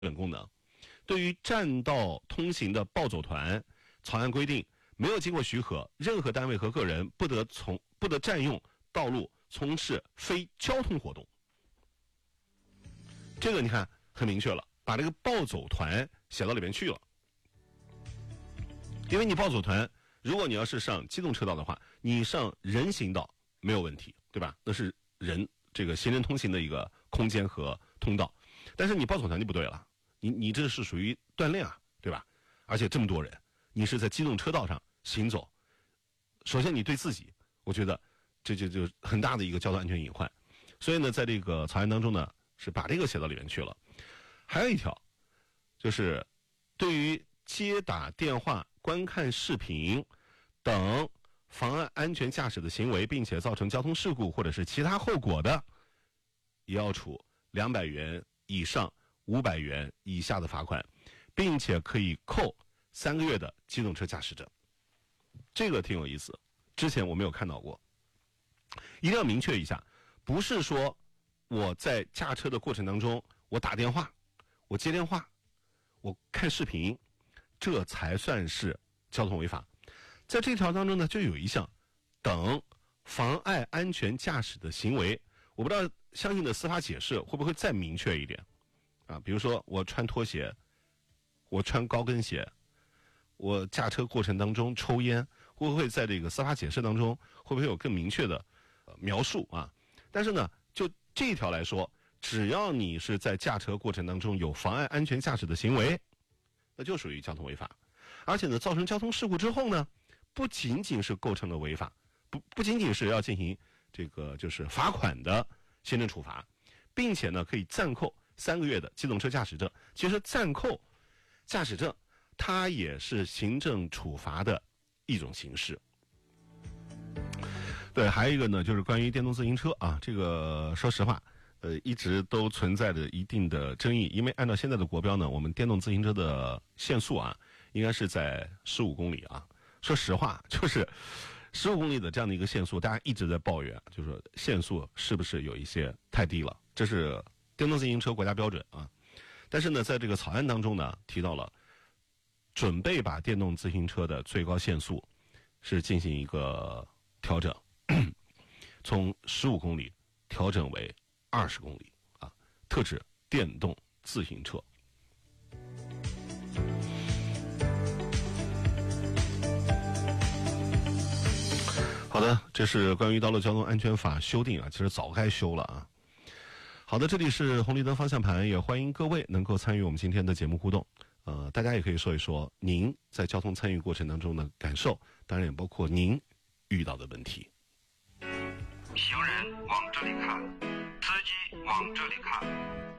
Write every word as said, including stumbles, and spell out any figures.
本功能。对于占道通行的暴走团，草案规定，没有经过许可，任何单位和个人不得从不得占用道路从事非交通活动。这个你看很明确了，把这个暴走团写到里面去了。因为你暴走团，如果你要是上机动车道的话，你上人行道没有问题，对吧？那是人这个行人通行的一个空间和通道。但是你暴走团就不对了，你你这是属于锻炼啊，对吧？而且这么多人，你是在机动车道上行走，首先你对自己，我觉得这就就很大的一个交通安全隐患。所以呢，在这个草案当中呢，是把这个写到里面去了。还有一条，就是对于接打电话、观看视频等妨碍安全驾驶的行为，并且造成交通事故或者是其他后果的，也要处两百元以上五百元以下的罚款，并且可以扣三个月的机动车驾驶证。这个挺有意思，之前我没有看到过。一定要明确一下，不是说我在驾车的过程当中，我打电话，我接电话，我看视频，这才算是交通违法。在这条当中呢，就有一项等妨碍安全驾驶的行为，我不知道相应的司法解释会不会再明确一点啊？比如说我穿拖鞋，我穿高跟鞋，我驾车过程当中抽烟，会不会在这个司法解释当中会不会有更明确的、呃、描述啊？但是呢，就这一条来说，只要你是在驾车过程当中有妨碍安全驾驶的行为，那就属于交通违法。而且呢，造成交通事故之后呢，不仅仅是构成了违法，不不仅仅是要进行这个就是罚款的行政处罚，并且呢可以暂扣三个月的机动车驾驶证。其实暂扣驾驶证，它也是行政处罚的一种形式。对，还有一个呢，就是关于电动自行车啊，这个说实话，呃，一直都存在着一定的争议，因为按照现在的国标呢，我们电动自行车的限速啊，应该是在十五公里啊。说实话，就是十五公里的这样的一个限速，大家一直在抱怨，就是说限速是不是有一些太低了？这是电动自行车国家标准啊。但是呢，在这个草案当中呢，提到了准备把电动自行车的最高限速是进行一个调整，从十五公里调整为二十公里啊，特指电动自行车。好的，这是关于道路交通安全法修订啊，其实早该修了啊。好的，这里是红绿灯方向盘，也欢迎各位能够参与我们今天的节目互动。呃，大家也可以说一说您在交通参与过程当中的感受，当然也包括您遇到的问题。 行人往这里看，司机往这里看，